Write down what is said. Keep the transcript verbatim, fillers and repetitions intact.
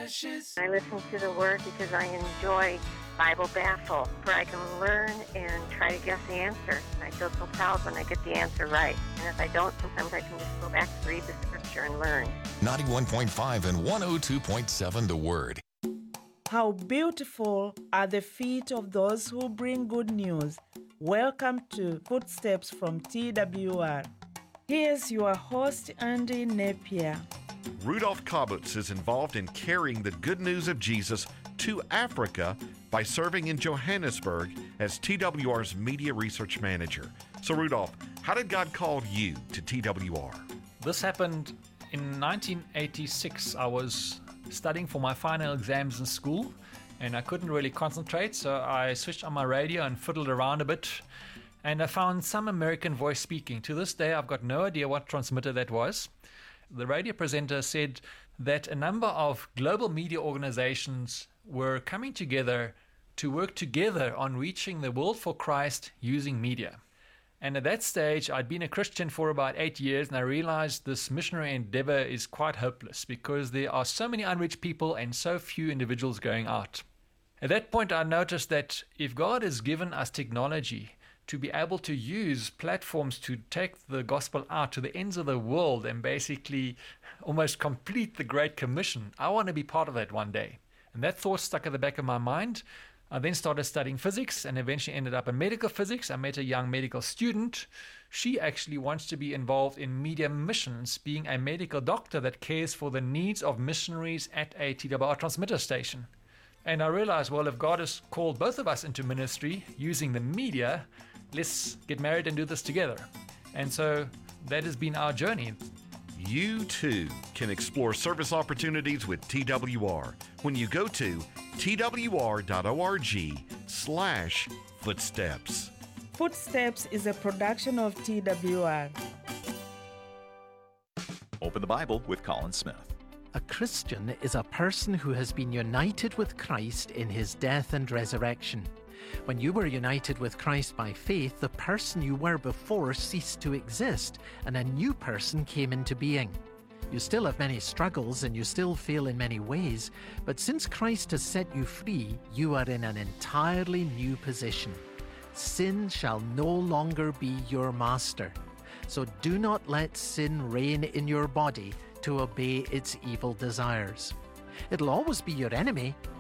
precious. I listen to the Word because I enjoy Bible Baffle, where I can learn and try to guess the answer. I feel so proud when I get the answer right. And if I don't, sometimes I can just go back and read the scripture and learn. ninety-one point five and one oh two point seven The Word. How beautiful are the feet of those who bring good news. Welcome to Footsteps from T W R. Here's your host, Andy Napier. Rudolph Kobutz is involved in carrying the good news of Jesus to Africa by serving in Johannesburg as T W R's Media Research Manager. So, Rudolph, how did God call you to T W R? This happened in nineteen eighty-six. I was studying for my final exams in school, and I couldn't really concentrate, so I switched on my radio and fiddled around a bit, and I found some American voice speaking. To this day, I've got no idea what transmitter that was. The radio presenter said that a number of global media organizations were coming together to work together on reaching the world for Christ using media. And at that stage, I'd been a Christian for about eight years, and I realized this missionary endeavor is quite hopeless because there are so many unreached people and so few individuals going out. At that point, I noticed that if God has given us technology to be able to use platforms to take the gospel out to the ends of the world and basically almost complete the Great Commission, I want to be part of that one day. And that thought stuck at the back of my mind. I then started studying physics and eventually ended up in medical physics. I met a young medical student. She actually wants to be involved in media missions, being a medical doctor that cares for the needs of missionaries at a T W R transmitter station. And I realized, well, if God has called both of us into ministry using the media, let's get married and do this together. And so that has been our journey. You too can explore service opportunities with T W R when you go to twr.org slash footsteps. Footsteps is a production of T W R. Open the Bible with Colin Smith. A Christian is a person who has been united with Christ in his death and resurrection. When you were united with Christ by faith, the person you were before ceased to exist, and a new person came into being. You still have many struggles and you still fail in many ways, but since Christ has set you free, you are in an entirely new position. Sin shall no longer be your master. So do not let sin reign in your body to obey its evil desires. It'll always be your enemy,